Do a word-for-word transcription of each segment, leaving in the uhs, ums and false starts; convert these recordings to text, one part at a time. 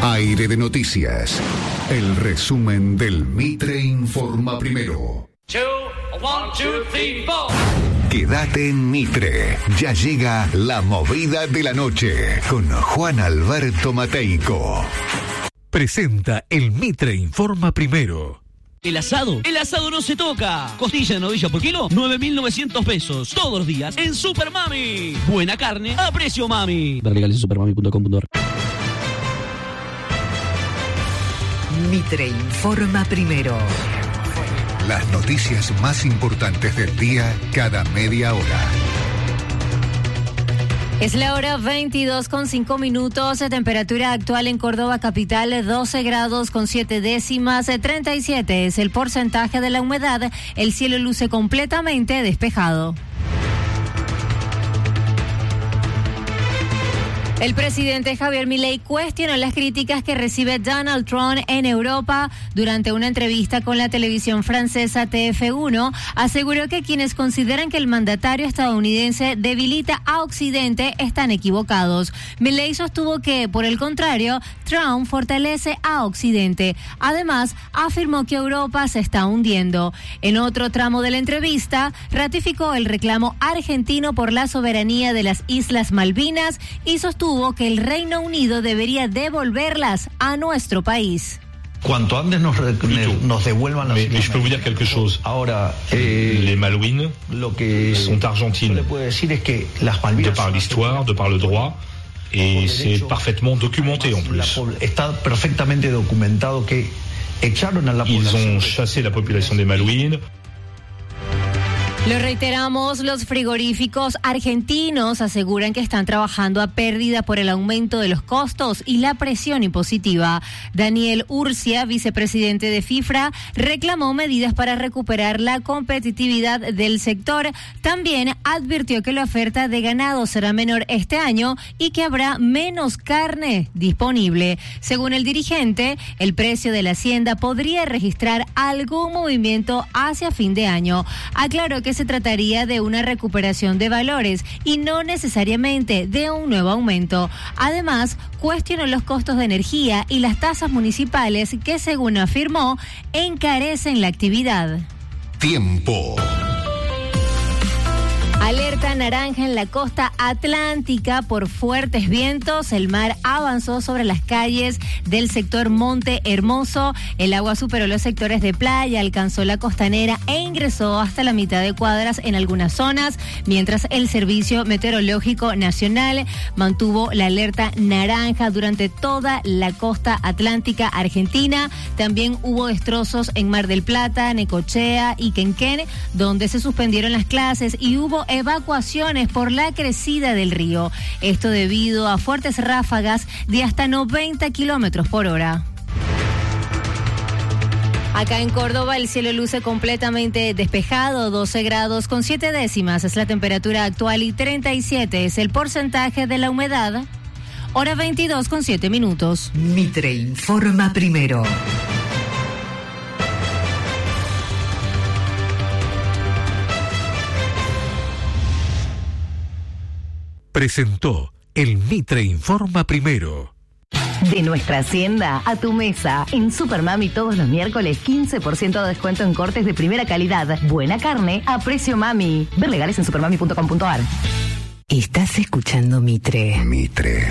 Aire de noticias. El resumen del Mitre Informa Primero. Two, one, two, three, four. Quédate en Mitre. Ya llega la movida de la noche con Juan Alberto Mateico. Presenta el Mitre Informa Primero. El asado, el asado no se toca. Costilla de novilla por kilo, nueve mil novecientos pesos. Todos los días en Super Mami. Buena carne a precio mami. Ver legales en supermami punto com punto a r. Mitre Informa Primero. Las noticias más importantes del día cada media hora. Es la hora veintidós con cinco minutos, temperatura actual en Córdoba capital doce grados con siete décimas, treinta y siete es el porcentaje de la humedad, el cielo luce completamente despejado. El presidente Javier Milei cuestionó las críticas que recibe Donald Trump en Europa. Durante una entrevista con la televisión francesa T F uno, aseguró que quienes consideran que el mandatario estadounidense debilita a Occidente están equivocados. Milei sostuvo que, por el contrario, Trump fortalece a Occidente. Además, afirmó que Europa se está hundiendo. En otro tramo de la entrevista, ratificó el reclamo argentino por la soberanía de las Islas Malvinas y sostuvo que el Reino Unido debería devolverlas a nuestro país. Cuanto antes nos, re, nos devuelvan las mais, mais je peux vous dire quelque chose. Ahora, eh, les Malouines lo que sont argentines. Le puedo decir es que las Malvinas, de par l'histoire, de par le droit, et c'est parfaitement documenté en plus. Está perfectamente documentado que echaron a la Ils población. ont chassé la population des Malouines. Lo reiteramos, los frigoríficos argentinos aseguran que están trabajando a pérdida por el aumento de los costos y la presión impositiva. Daniel Urcia, vicepresidente de FIFRA, reclamó medidas para recuperar la competitividad del sector. También advirtió que la oferta de ganado será menor este año y que habrá menos carne disponible. Según el dirigente, el precio de la hacienda podría registrar algún movimiento hacia fin de año. Aclaró que se trataría de una recuperación de valores y no necesariamente de un nuevo aumento. Además, cuestionó los costos de energía y las tasas municipales que, según afirmó, encarecen la actividad. Tiempo. Alerta naranja en la costa atlántica por fuertes vientos. El mar avanzó sobre las calles del sector Monte Hermoso. El agua superó los sectores de playa, alcanzó la costanera e ingresó hasta la mitad de cuadras en algunas zonas, mientras el Servicio Meteorológico Nacional mantuvo la alerta naranja durante toda la costa atlántica argentina. También hubo destrozos en Mar del Plata, Necochea y Quenquén, donde se suspendieron las clases y hubo evacuaciones por la crecida del río. Esto debido a fuertes ráfagas de hasta noventa kilómetros por hora. Acá en Córdoba el cielo luce completamente despejado, doce grados con siete décimas es la temperatura actual y treinta y siete es el porcentaje de la humedad. Hora veintidós con siete minutos. Mitre Informa Primero. Presentó el Mitre Informa Primero. De nuestra hacienda a tu mesa. En Super Mami todos los miércoles quince por ciento de descuento en cortes de primera calidad. Buena carne a precio mami. Ver legales en supermami punto com punto a r. Estás escuchando Mitre. Mitre.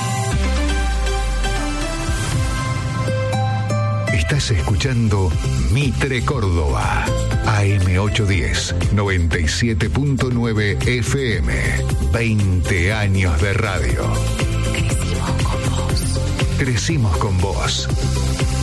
Estás escuchando Mitre Córdoba. A M ochocientos diez, noventa y siete punto nueve F M. veinte años de radio. Crecimos con vos. Crecimos con vos.